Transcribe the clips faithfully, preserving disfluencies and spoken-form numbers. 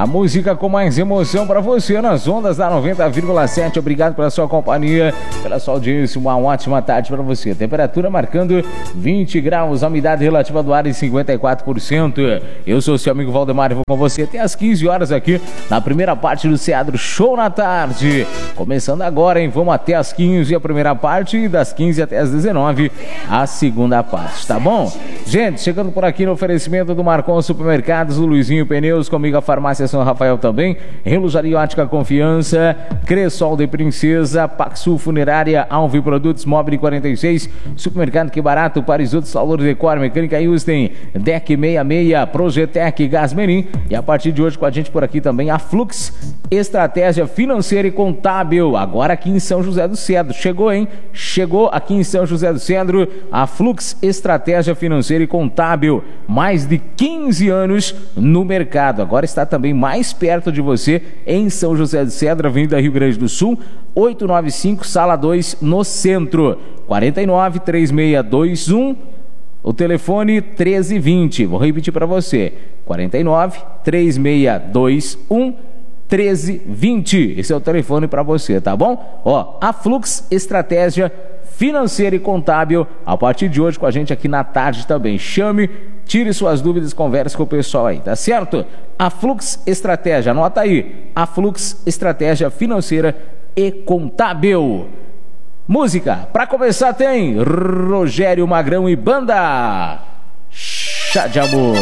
A música com mais emoção para você nas ondas da noventa vírgula sete. Obrigado pela sua companhia, pela sua audiência. Uma ótima tarde para você. Temperatura marcando vinte graus, a umidade relativa do ar em cinquenta e quatro por cento. Eu sou o seu amigo Valdemar e vou com você até às quinze horas aqui na primeira parte do Seadro Show na tarde. Começando agora, hein? Vamos até às quinze a primeira parte e das quinze até às dezenove a segunda parte, tá bom? Gente, chegando por aqui no oferecimento do Marcon Supermercados, do Luizinho Pneus, comigo a Farmácia São Rafael também, Relojaria Ótica Confiança, Cressol de Princesa, Paxul Funerária, Alvi Produtos, Mobile quarenta e seis, Supermercado Que Barato, Parisoto, Salor Decor, Mecânica Houston, Deck sessenta e seis, Projetec, Gasmerim, e a partir de hoje com a gente por aqui também a Flux Estratégia Financeira e Contábil, agora aqui em São José do Cedro. Chegou, hein? Chegou aqui em São José do Cedro a Flux Estratégia Financeira e Contábil, mais de quinze anos no mercado, agora está também mais perto de você em São José do Cedro, Avenida Rio Grande do Sul, oitocentos e noventa e cinco, sala dois, no centro. Quarenta e nove, trinta e seis, vinte e um, o telefone treze vinte. Vou repetir para você: quarenta e nove, trinta e seis, vinte e um, treze vinte. Esse é o telefone para você, tá bom? Ó, a Flux Estratégia Financeira e Contábil, a partir de hoje com a gente aqui na tarde também. Chame, tire suas dúvidas, converse com o pessoal aí, tá certo? A Flux Estratégia, anota aí, a Flux Estratégia Financeira e Contábil. Música, pra começar tem Rogério Magrão e Banda Chá de Amor.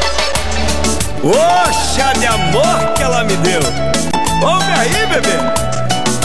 Ô, chá de amor que ela me deu. Ouve aí, bebê.